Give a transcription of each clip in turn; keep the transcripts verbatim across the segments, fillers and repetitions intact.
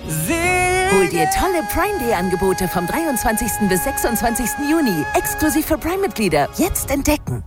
Hol dir tolle Prime Day Angebote vom dreiundzwanzigsten bis sechsundzwanzigsten Juni. Exklusiv für Prime-Mitglieder. Jetzt entdecken.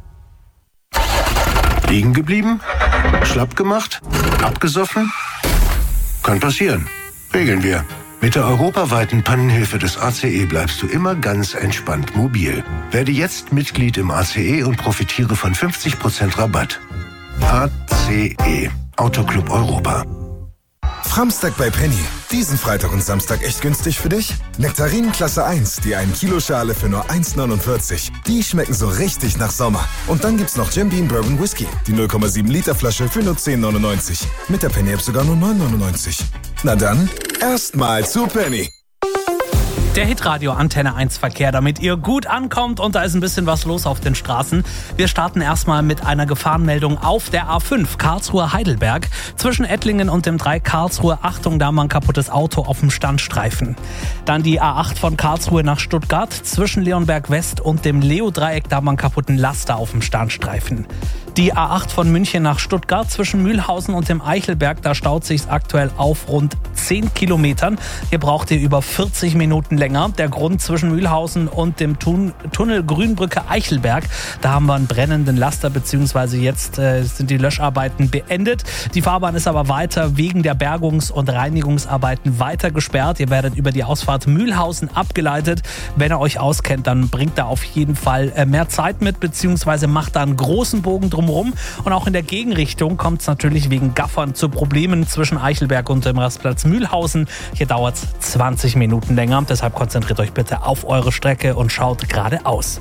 Liegen geblieben? Schlapp gemacht? Abgesoffen? Kann passieren. Regeln wir. Mit der europaweiten Pannenhilfe des A C E bleibst du immer ganz entspannt mobil. Werde jetzt Mitglied im A C E und profitiere von fünfzig Prozent Rabatt. A C E. Autoclub Europa. Framstag bei Penny. Diesen Freitag und Samstag echt günstig für dich? Nektarinen Klasse eins, die ein Kilo Schale für nur eins neunundvierzig. Die schmecken so richtig nach Sommer. Und dann gibt's noch Jim Beam Bourbon Whisky. Die null Komma sieben Liter Flasche für nur zehn neunundneunzig. Mit der Penny App sogar nur neun neunundneunzig. Na dann, erstmal zu Penny. Der Hitradio Antenne eins Verkehr, damit ihr gut ankommt und da ist ein bisschen was los auf den Straßen. Wir starten erstmal mit einer Gefahrenmeldung auf der A fünf Karlsruhe-Heidelberg. Zwischen Ettlingen und dem drei Karlsruhe, Achtung, da mal ein kaputtes Auto auf dem Standstreifen. Dann die A acht von Karlsruhe nach Stuttgart. Zwischen Leonberg West und dem Leo-Dreieck, da mal einen kaputten Laster auf dem Standstreifen. Die A acht von München nach Stuttgart zwischen Mühlhausen und dem Eichelberg, da staut sich's aktuell auf rund zehn Kilometern. Hier braucht ihr über vierzig Minuten länger. Der Grund zwischen Mühlhausen und dem Tun- Tunnel Grünbrücke Eichelberg, da haben wir einen brennenden Laster, beziehungsweise jetzt äh, sind die Löscharbeiten beendet. Die Fahrbahn ist aber weiter wegen der Bergungs- und Reinigungsarbeiten weiter gesperrt. Ihr werdet über die Ausfahrt Mühlhausen abgeleitet. Wenn ihr euch auskennt, dann bringt da auf jeden Fall äh, mehr Zeit mit, beziehungsweise macht da einen großen Bogen drum rum. Und auch in der Gegenrichtung kommt es natürlich wegen Gaffern zu Problemen zwischen Eichelberg und dem Rastplatz Mühlhausen. Hier dauert es zwanzig Minuten länger. Deshalb konzentriert euch bitte auf eure Strecke und schaut geradeaus.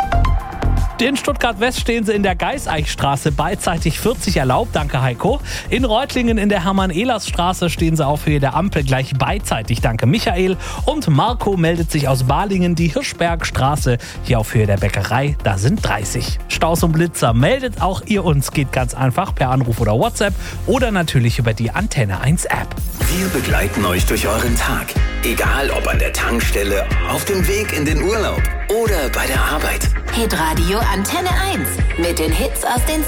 In Stuttgart-West stehen sie in der Geiseichstraße beidseitig vierzig erlaubt, danke Heiko. In Reutlingen in der Hermann-Ehlers-Straße stehen sie auf Höhe der Ampel gleich beidseitig, danke Michael. Und Marco meldet sich aus Balingen, die Hirschbergstraße, hier auf Höhe der Bäckerei, da sind dreißig. Staus und Blitzer meldet auch ihr uns, geht ganz einfach per Anruf oder WhatsApp oder natürlich über die Antenne eins App. Wir begleiten euch durch euren Tag, egal ob an der Tankstelle, auf dem Weg in den Urlaub oder bei der Arbeit. Hitradio Antenne eins mit den Hits aus den